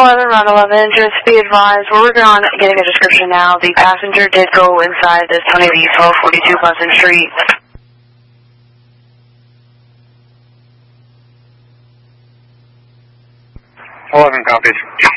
11, round 11, just be advised, we're working on getting a description now. The passenger did go inside this Tony B 1242 Pleasant Street. 11 copies.